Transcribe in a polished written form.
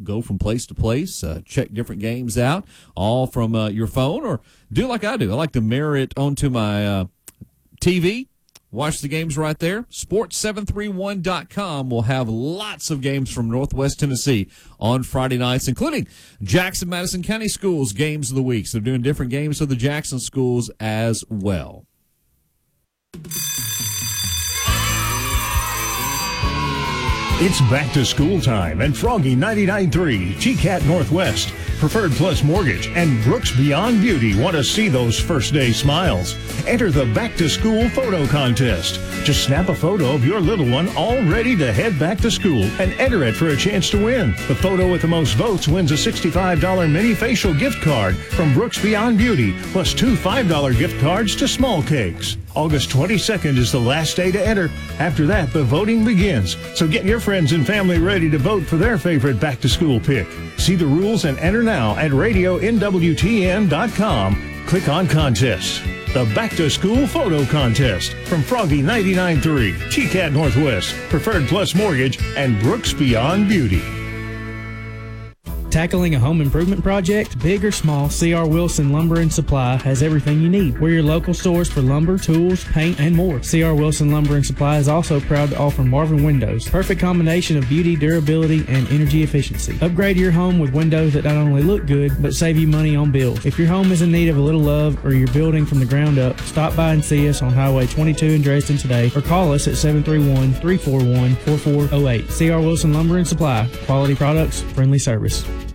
go from place to place, check different games out, all from your phone, or do like I do. I like to mirror it onto my TV. Watch the games right there. Sports731.com will have lots of games from Northwest Tennessee on Friday nights, including Jackson Madison County Schools games of the week. So they're doing different games of the Jackson schools as well. It's back to school time, and Froggy 99.3, GCAT Northwest, Preferred Plus Mortgage, and Brooks Beyond Beauty want to see those first day smiles. Enter the Back to School Photo Contest. Just snap a photo of your little one all ready to head back to school and enter it for a chance to win. The photo with the most votes wins a $65 mini facial gift card from Brooks Beyond Beauty, plus 2 $5 gift cards to Small Cakes. August 22nd is the last day to enter. After that, the voting begins. So get your friends and family ready to vote for their favorite back-to-school pick. See the rules and enter now at radionwtn.com. Click on Contests. The Back-to-School Photo Contest from Froggy 99.3, GCAT Northwest, Preferred Plus Mortgage, and Brooks Beyond Beauty. Tackling a home improvement project, big or small, C.R. Wilson Lumber and Supply has everything you need. We're your local source for lumber, tools, paint, and more. C.R. Wilson Lumber and Supply is also proud to offer Marvin windows. Perfect combination of beauty, durability, and energy efficiency. Upgrade your home with windows that not only look good, but save you money on bills. If your home is in need of a little love or you're building from the ground up, stop by and see us on Highway 22 in Dresden today, or call us at 731-341-4408. C.R. Wilson Lumber and Supply. Quality products, friendly service.